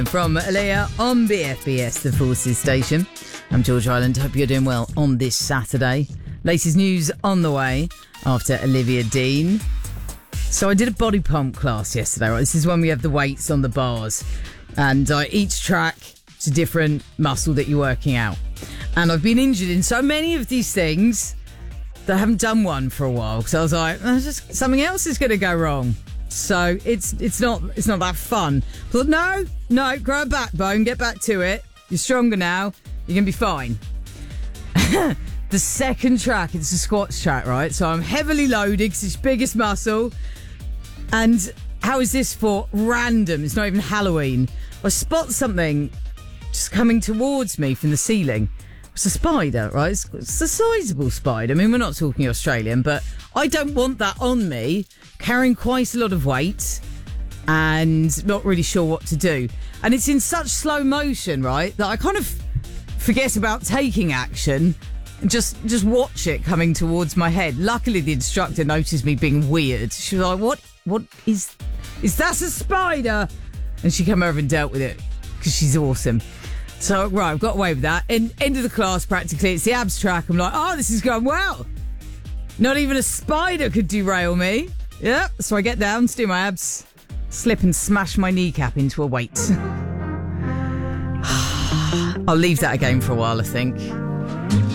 From Alea on BFBS, the Forces Station. I'm George Ireland. Hope you're doing well on this Saturday. Latest news on the way after Olivia Dean. So I did a body pump class yesterday, right? This is when we have the weights on the bars. And each track is a different muscle that you're working out. And I've been injured in so many of these things that I haven't done one for a while. So I was like, just something else is going to go wrong. So it's not that fun. I thought, no, grow a backbone, get back to it. You're stronger now. You're going to be fine. The second track, it's a squats track, right? So I'm heavily loaded because it's biggest muscle. And how is this for random? It's not even Halloween. I spot something just coming towards me from the ceiling. It's a spider, right? It's a sizable spider. I mean, we're not talking Australian, but I don't want that on me, carrying quite a lot of weight and not really sure what to do. And it's in such slow motion, right, that I kind of forget about taking action and just watch it coming towards my head. Luckily, the instructor noticed me being weird. She was like, what is that a spider? And she came over and dealt with it because she's awesome. So, right, I've got away with that. End of the class, practically. It's the abs track. I'm like, oh, this is going well. Not even a spider could derail me. Yep. So I get down to do my abs, slip and smash my kneecap into a weight. I'll leave that again for a while, I think.